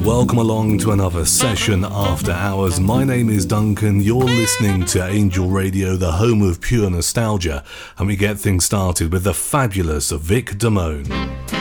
welcome along to another session after hours. My name is Duncan, you're listening to Angel Radio, the home of pure nostalgia, and we get things started with the fabulous Vic Damone.